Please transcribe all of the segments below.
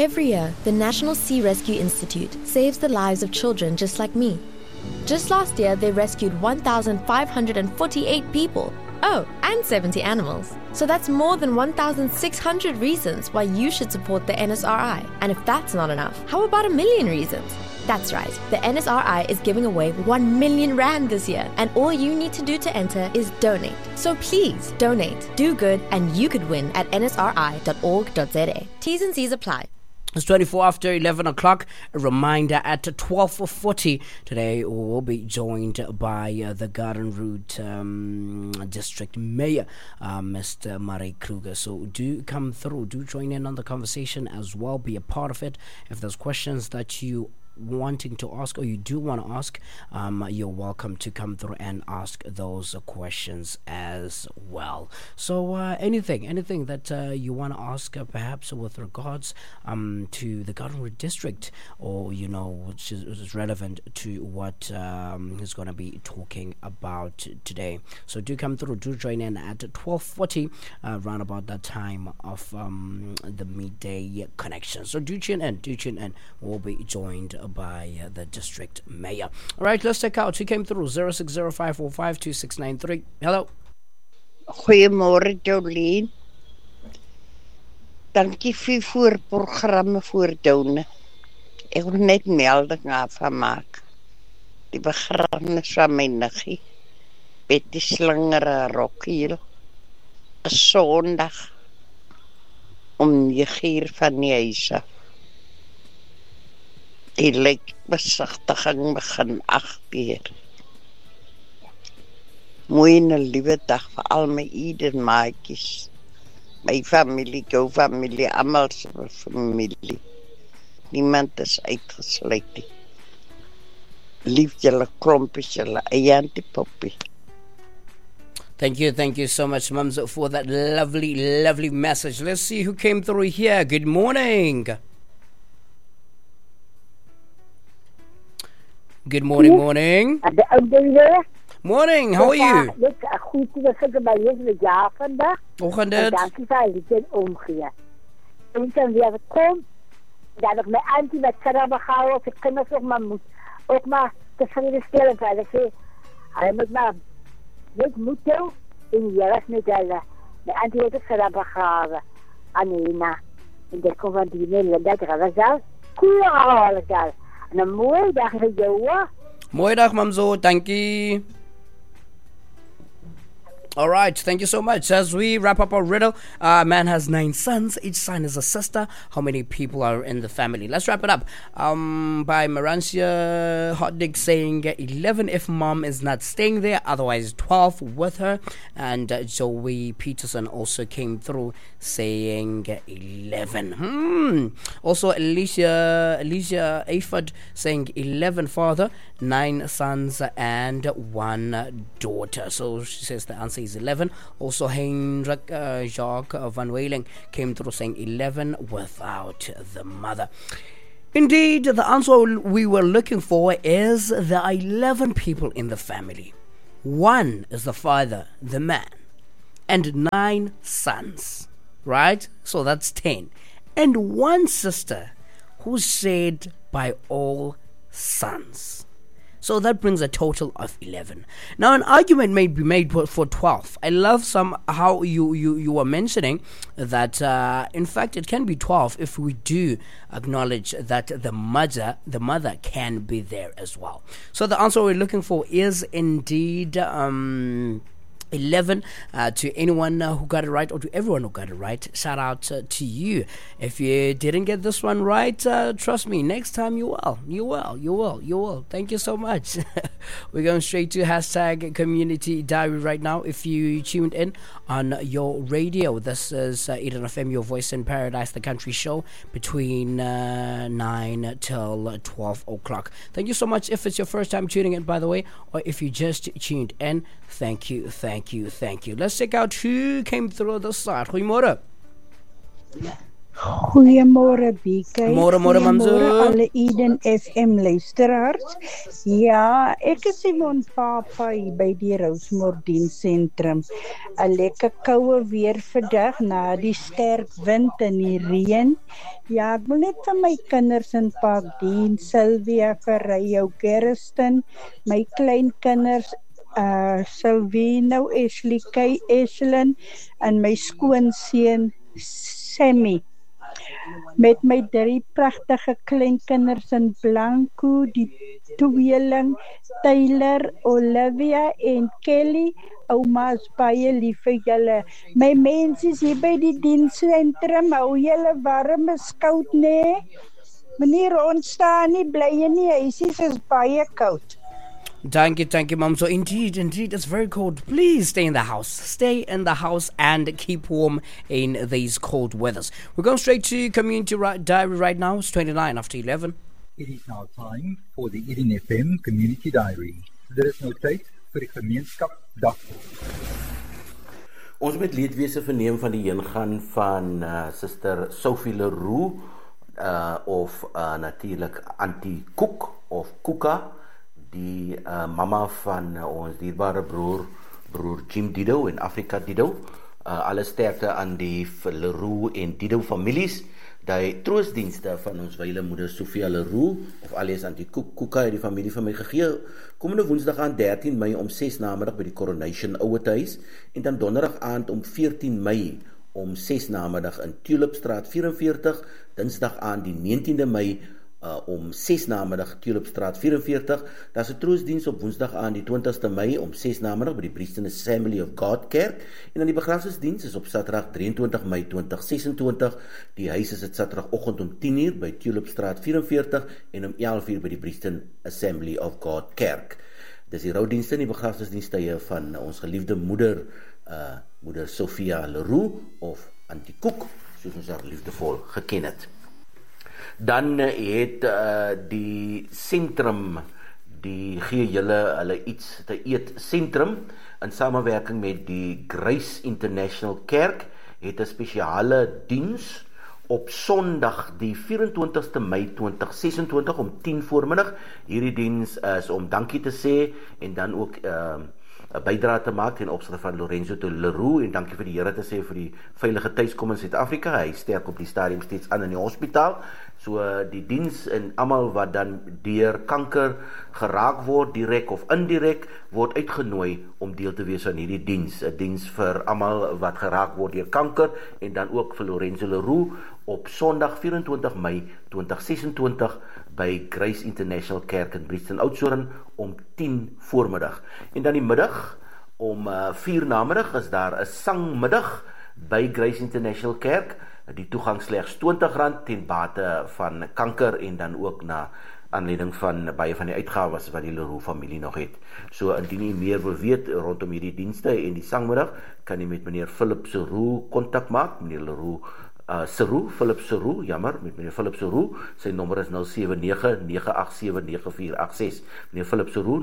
Every year, the National Sea Rescue Institute saves the lives of children just like me. Just last year, they rescued 1,548 people. Oh, and 70 animals. So that's more than 1,600 reasons why you should support the NSRI. And if that's not enough, how about 1 million reasons? That's right, the NSRI is giving away 1 million rand this year, and all you need to do to enter is donate. So please donate, do good, and you could win at nsri.org.za. T's and C's apply. It's 24 after 11 o'clock. A reminder at 12:40 today we will be joined by the Garden Route District Mayor, Mr. Murray Kruger. So do come through, do join in on the conversation as well, be a part of it. If there's questions that you wanting to ask or you do want to ask, you're welcome to come through and ask those questions as well. So anything that you want to ask, perhaps with regards to the Garden Route District, or which is relevant to what he's going to be talking about today. So do come through, do join in at 12:40, around about that time of the midday connection. So do tune in. We'll be joined by the district mayor. All right, let's check out who came through. 0605452693. Hello. Goeiemôre Jolien. Dankie vir voorprogramme voor Downe. Ek wil net melding van maak. Die begrafenis van my niggie, Betty Slinger Rockiel, is Sondag om 9:00 van die huis af. Die lijkbesigtiging begin 8:00. Mooi en 'n liewe dag vir al my Eden maatjies. My familie, jou familie, almal se familie. Niemand is uitgesluit nie. Lief julle klompies, julle eie poppie. Thank you so much, Mums, for that lovely message. Let's see who came through here. Good morning. Good morning. Morning, how are you? Goed, we zitten bij jullie jaar vandaag. Hoe gaat het? Dank je wel, ik ben omgekeerd. En toen weer kom, dat ik mijn auntie met karabben gehouden, of ik kinders ook maar tevreden stellen. Ik zei, hij moet maar niet moeten, en jij was met alle. Mijn auntie heeft het karabben gehouden, Anina. En dat komt van die Nederland, dat was al cool gehouden. En een mooie dag voor jou. Mooie dag, Mamzo, thank you. All right, thank you so much. As we wrap up our riddle, man has 9 sons. Each son is a sister. How many people are in the family? Let's wrap it up. By Marancia Hotdig saying 11 if mom is not staying there, otherwise 12 with her. And Joey Peterson also came through saying 11. Also Alicia Aford saying 11 father, 9 sons and 1 daughter. So she says the answer is 11. Also Heinrich Jacques van Wailing came through saying 11 without the mother. Indeed, the answer we were looking for is the 11 people in the family. 1 is the father, the man, and 9 sons, right? So that's 10. And 1 sister who's said by all sons. So that brings a total of 11. Now, an argument may be made for 12. I love how you were mentioning that, in fact, it can be 12 if we do acknowledge that the mother can be there as well. So the answer we're looking for is indeed 11. To anyone who got it right, or to everyone who got it right, shout out to you. If you didn't get this one right, trust me, next time you will. Thank you so much. We're going straight to hashtag Community Diary right now. If you tuned in on your radio, this is Eden FM, your voice in paradise, the country show between 9 till 12 o'clock. Thank you so much. If it's your first time tuning in, by the way, or if you just tuned in, thank you. Let's check out who came through the side. Goeiemôre. Goeiemôre BK. Môre Mamso. Goeiemôre alle Eden FM luisteraars. Ja, ek is Simon Papa hier by die Rosemore Diensentrum. 'n Lekker koue weer vandag na die sterk wind en die reën. Ja, ek wil net vir my kinders in Parkdien, Sylvia, Ferreira, Gersten, my kleinkinders Silvino, Ashley, Kay, Ashlyn en my skoonseun Sammy. Met my 3 pragtige kleinkinders in Blanco, die tweeling Tyler, Olivia en Kelly. Ouma's baie lief vir julle. My mense is hier by die diensentrum, hou julle warm is koud, nee. Meneer, ons staan nie, bly in die huisies, is baie koud. Thank you, Mom. So indeed, it's very cold. Please stay in the house. Stay in the house and keep warm in these cold weathers. We're going straight to Community Diary right now. It's 29 after 11. It is now time for the Eden FM Community Diary. There is no tyd vir die gemeenskapsdag. Ons met leedwese verneem van die heengaan van Suster Sophie Leroux of natuurlik Auntie Cook of Kuka, die mama van ons dierbare broer Jim Dido en Afrika Dido. Alle sterkte aan die Leroux en Dido families. Die troostdienste van ons wyle moeder Sophia Leroux of alias Auntie Kuka het die familie van my gegee. Komende woensdag aan 13 Mei om 6 namiddag by die Coronation Ouerhuis en dan donderdag aand om 14 Mei om 6 namiddag in Tulipstraat 44, dinsdag aan die 19de Mei om 6 namiddag Tulipstraat 44. Daar's 'n troostdiens op woensdag aan die 20ste Mei om 6 namiddag by die Brixton Assembly of God Kerk en dan die begrafnisdiens is op Saterdag 23 Mei 2026. Die huis is dit Saterdagoggend om 10:00 by Tulipstraat 44 en om 11:00 by die Brixton Assembly of God Kerk. Dis die roudienste en die begrafnisdienstye van ons geliefde moeder Sophia Leroux of Auntie Cook, soos ons haar liefdevol geken het. Dan het die sentrum, die gee hulle iets te eet sentrum in samewerking met die Grace International Kerk het 'n spesiale diens op Sondag die 24ste Mei 2026 om 10 voormiddag. Hierdie diens is om dankie te sê en dan ook 'n bydra te maak ten opsigte van Lorenzo Leroux en dankie vir die Here te sê vir die veilige tuiskom in Suid-Afrika. Hy sterk op die stadium steeds aan in die hospitaal. So die diens en almal wat dan deur kanker geraak word, direk of indirek, word uitgenooi om deel te wees van hierdie diens. 'n Diens vir almal wat geraak word deur kanker en dan ook vir Lorenzo Leroux op Sondag 24 Mei 2026 by Grace International Kerk in Brixton Oudtshoorn om 10 voormiddag. En dan die middag om 4 namiddag is daar 'n sangmiddag by Grace International Kerk. Die toegang slegs R20 ten bate van kanker en dan ook na aanleiding van baie van die uitgawes wat die Leroux familie nog het. So indien jy meer wil weet rondom hierdie dienste en die sangmiddag, kan jy met meneer Philip Seroux kontak maak. Meneer Leroux Philip Seroux, met meneer Philip Seroux, sy nommer is 079-987-9486. Meneer Philip Seroux,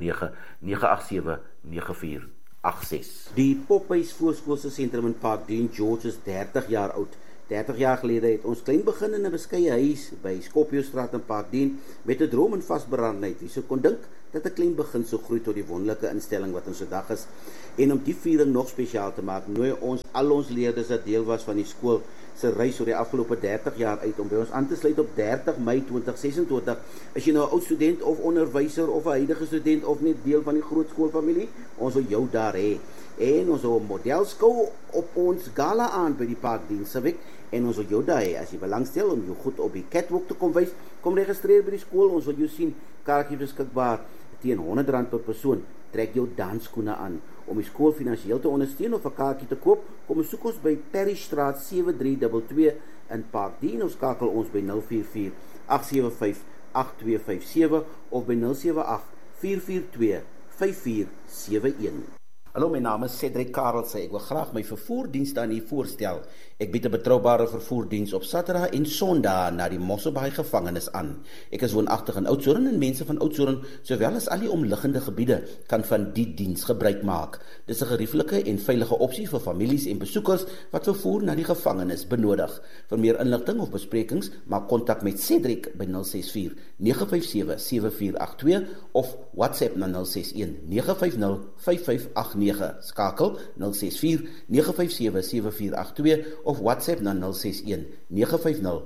079-987-9486. Die Pophuis Voorskoolse sentrum in Parkdien, George is 30 jaar oud. 30 jaar gelede het ons klein begin in 'n beskeie huis by Skopjostraat in Parkdien met 'n droom en vasberadenheid. Wie sou kon dink dat 'n klein begin so groei tot die wonderlike instelling wat ons vandag is. En om die viering nog spesiaal te maak, nooi ons al ons leerders wat deel was van die skool se reis oor die afgelope 30 jaar uit om by ons aan te sluit op 30 Mei 2026. Is jy nou 'n oud student of onderwyser of 'n huidige student of net deel van die groot skoolfamilie? Ons wil jou daar hê. En ons wil 'n modelskou op ons gala aan by die Parkdien Civic en ons wil jou daar hê. As jy belangstel om jou goed op die catwalk te kom wys, kom registreer by die skool. Ons wil jou sien. Kaartjies beskikbaar teen R100 per persoon. Trek jou dansskoene aan. Om die skool finansiëel te ondersteun of 'n kaartjie te koop, kom soek ons by Parrystraat 7322 in Parkdien of skakel ons by 044 875 8257 of by 078 442 5471. Hallo, my naam is Cedric Karelse. Ek wil graag my vervoerdienste aan u voorstel. Ek bied 'n betroubare vervoerdiens op Saterdag en Sondag na die Mosselbaai gevangenis aan. Ek is woonagtig in Oudtshoorn en mense van Oudtshoorn, sowel as al die omliggende gebiede, kan van die diens gebruik maak. Dit is 'n gerieflike en veilige opsie vir families en besoekers wat vervoer na die gevangenis benodig. Vir meer inligting of besprekings, maak kontak met Cedric by 064 957 7482 of WhatsApp na 061 950 5589. Skakel 064 957 7482 of WhatsApp na 061 950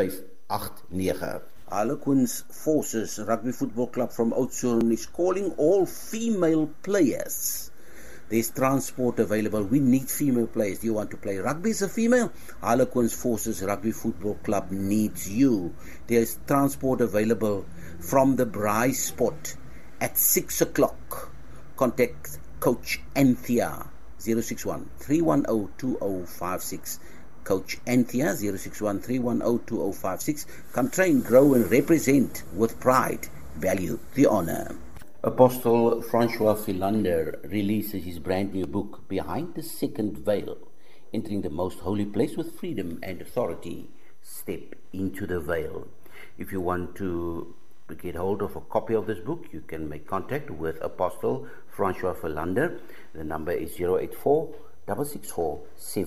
5589. Harlequins Forces Rugby Football Club from Oudtshoorn is calling all female players. There's transport available. We need female players. Do you want to play rugby as a female? Harlequins Forces Rugby Football Club needs you. There's transport available from the Braai spot at 6 o'clock. Contact Coach Anthea 061 310 2056. Coach Anthea 061 310 2056. Come train, grow and represent with pride. Value the honor. Apostle Francois Philander releases his brand new book, Behind the Second Veil, Entering the Most Holy Place with Freedom and Authority. Step into the veil. If you want to get hold of a copy of this book, you can make contact with Apostle Francois Philander. The number is 084 664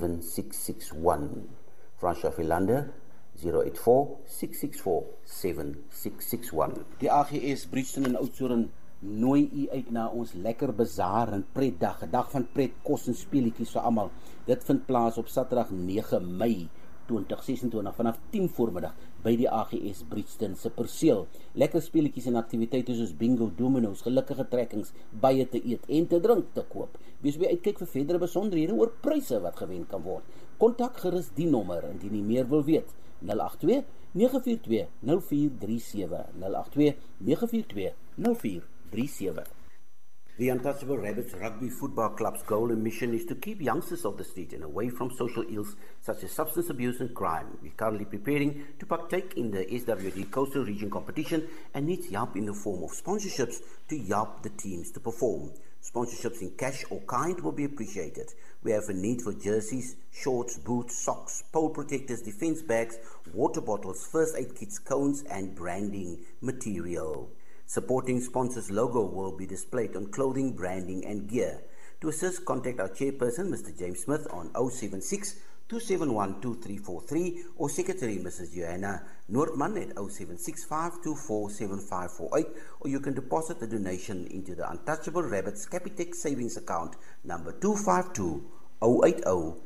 7661. Francois Philander 084 664 7661. Die AGS Bridgton in Oudtshoorn nooi u uit na ons lekker bazaar en pretdag, 'n dag van pret, kos en speletjies vir almal. Dit vind plaas op Saterdag 9 Mei 2026 vanaf 10 voormiddag by die AGS Bridgton se perseel. Lekker speletjies en aktiwiteite soos bingo, domino's, gelukkige trekkings, baie te eet en te drink te koop. Wees by uitkyk vir verdere besonderhede oor pryse wat gewen kan word. Kontak gerus die nommer indien jy meer wil weet. 082 942 0437 082 942 0437. The Untouchable Rabbits Rugby Football Club's goal and mission is to keep youngsters off the street and away from social ills such as substance abuse and crime. We're currently preparing to partake in the SWD Coastal Region competition and needs help in the form of sponsorships to help the teams to perform. Sponsorships in cash or kind will be appreciated. We have a need for jerseys, shorts, boots, socks, pole protectors, defense bags, water bottles, first aid kits, cones and branding material. Supporting sponsors' logo will be displayed on clothing, branding and gear. To assist, contact our chairperson, Mr. James Smith, on 076 271 2343 or Secretary Mrs. Joanna Noordman at 076 524 7548, or you can deposit the donation into the Untouchable Rabbits Capitec Savings Account number 252 080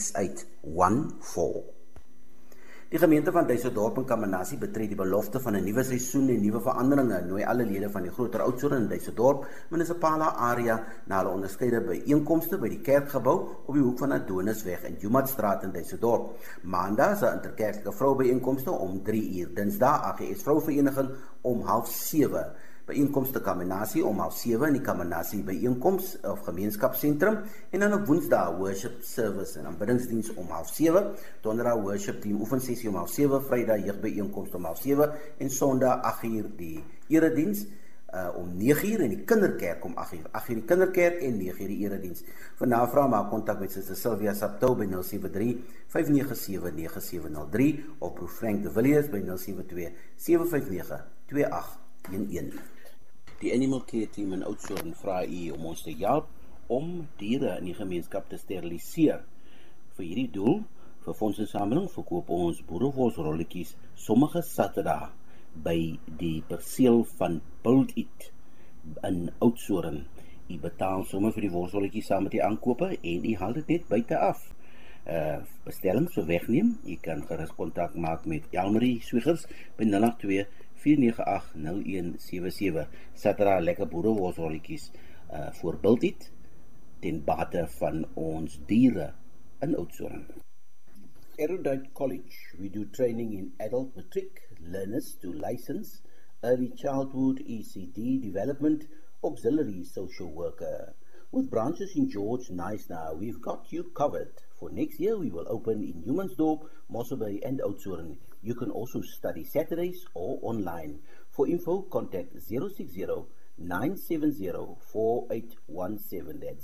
6814. Die gemeente van Duisendorp en Kamanasie betree die belofte van 'n nuwe seisoen en nuwe veranderinge. Nooi alle lede van die groter Oudtshoorn en Duisendorp munisipale area na hulle onderskeide byeenkomste by die kerkgebou op die hoek van Adonisweg en Jumatstraat in Duisendorp. Maandag is 'n interkerklike vroubyeenkomste om 3 uur. Dinsdag AGS Vrouvereniging om 6:30. Byeenkomste Kamanasie om 6:30 in die Kamanasie byeenkoms of gemeenskapsentrum, en dan op Woensdag worship service en aanbiddingsdiens om 6:30, Donderdag worship team oefensessie om 6:30, Vrydag jeugbyeenkomste om 6:30 en Sondag 8:00 die erediens om 9:00 en die kinderkerk om 8:00. 8:00 die kinderkerk en 9:00 die erediens. Vir navraag maak kontak met Suster Sylvia Saptou by 073 597 9703 of Prof Frank de Villiers by 072 759 2811. Die Animal Care Team in Oudtshoorn vra u om ons te help om diere in die gemeenskap te steriliseer. Vir hierdie doel, vir fondsinsameling, verkoop ons boerewolsrolletjies sommige Saterdag by die perseel van Build It in Oudtshoorn. U betaal sommer vir die wolsrolletjies saam met die aankope en u haal dit net buite af. Bestellings vir wegneem, u kan gerus kontak maak met Elmarie Swiggers by 082 498 0177. Saterdag lekker boerewolsrolletjies voor Build It ten bate van ons diere in Oudtshoorn. Erudite College, we do training in adult matric learners to license, early childhood, ECD development, auxiliary social worker. With branches in George, Knysna, we've got you covered. For next year, we will open in Humansdorp, Mosselbaai and Oudtshoorn. You can also study Saturdays or online. For info, contact 060 060-970-4817. That's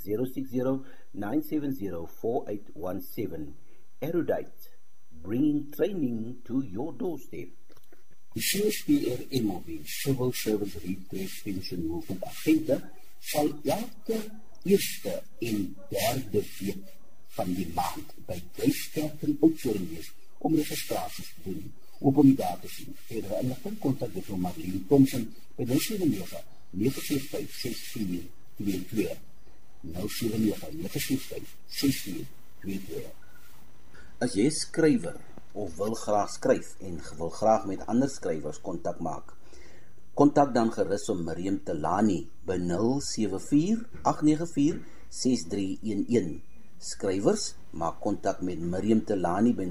060-970-4817. Erudite, bringing training to your doorstep. Die CSPRMOB, Civil Service Retreat Pension Movement agente, sal elke eerste en derde week van die maand by Duitskerk in Oudtshoorn wees om registraties te doen. Op om daar te sien. Verdere inligting kontak dit vir Marlene Thompson by 079-945-6422. 079-945-6422. As jy skrywer of wil graag skryf en wil graag met ander skrywers kontak maak, kontak dan gerus om Miriam Telani by 074-894-6311. Skrywers, maak kontak met Miriam Telani by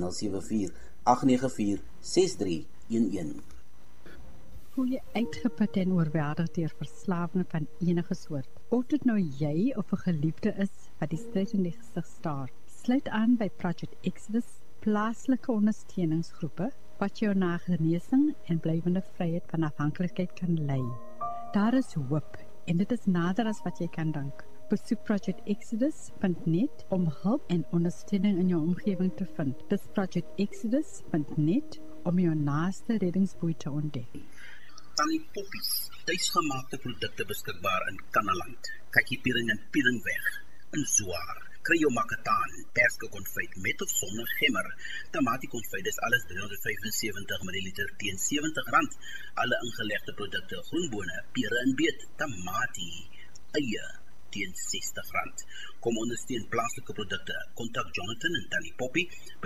074-894-6311. Voel jy uitgeput en oorweldig deur verslawing van enige soort? Of dit nou jy of 'n geliefde is wat die stryd in die gesig staar, sluit aan by Project Exodus, plaaslike ondersteuningsgroepe wat jou na genesing en blywende vryheid van afhanklikheid kan lei. Daar is hoop en dit is nader as wat jy kan dink. Besoek projectexodus.net om hulp en ondersteuning in jou omgewing te vind. Dis projectexodus.net om jou naaste reddingsboei te ontdek. Tannie Poppies, tuisgemaakte produkte beskikbaar in Kannaland, kakiepiering en pieringweg, in Zwaar. Kry jou makataan, perske-konfyt met of sonder gemmer. Tamatie-konfyt is alles 375 ml teen R70. Alle ingelegde produkte, groenbone, pere en beet, tamatie, eie teen R60. Kom ondersteun plaaslike produkte. Kontak Jonathan en Tannie Poppy by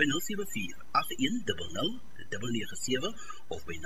074-8100-997 of by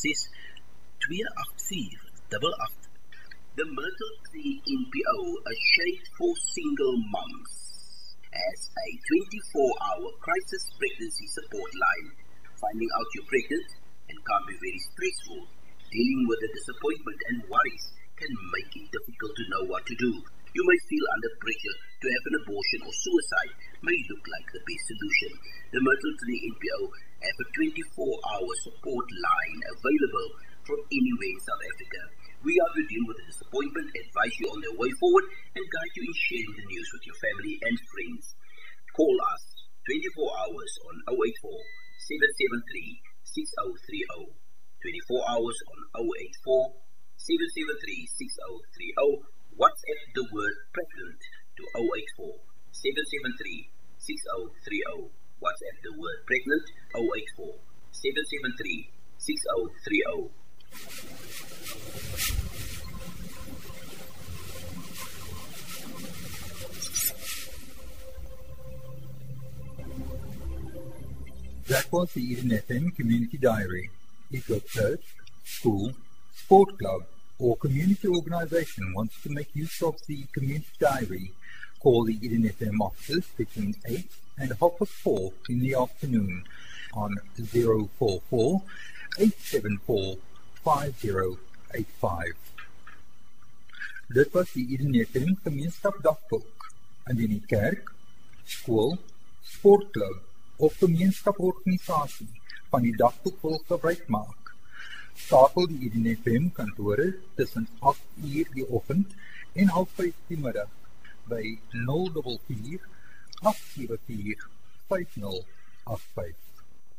066-284-88. The Myrtle Tree NPO, a shade for single moms, as a 24-hour crisis pregnancy support line. Finding out you're pregnant and can be very stressful. Dealing with the disappointment and worries can make it difficult to know what to do. You may feel under pressure to have an abortion, or suicide may look like the best solution. The Myrtle Tree NPO have a 24-hour support line available from anywhere in South Africa. We either deal with the disappointment, advise you on the way forward, and guide you in sharing the news with your family and friends. Call us 24 hours on 084-773-6030. 24 hours on 084-773-6030. WhatsApp the word pregnant to 084-773-6030. WhatsApp the word pregnant 084-773-6030. That was the Eden FM Community Diary. If your church, school, sport club, or community organization wants to make use of the Community Diary, call the Eden FM offices between 8 and 4:30 in the afternoon on 044-874-5085. Dit was die Eden FM Gemeenskap Dagboek, indien die kerk, skool, sportklub of gemeenskaporganisasie van die dagboek wil gebruik maak. Skakel die Eden FM kantore tussen 8 uur die oggend en 5:30 die middag by 044 874 5085.